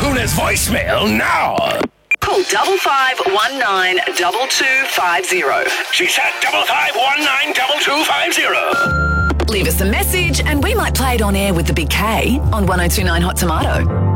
Kahuna's voicemail now. Call 5519 2250. She said 5519 2250. Leave us a message and we might play it on air with the Big K on 1029 Hot Tomato.